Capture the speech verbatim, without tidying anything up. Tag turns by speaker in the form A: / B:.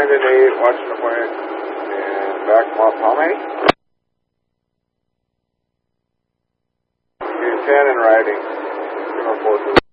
A: landing eight, watching the point, and back them up. How many? ten and riding. Two or four.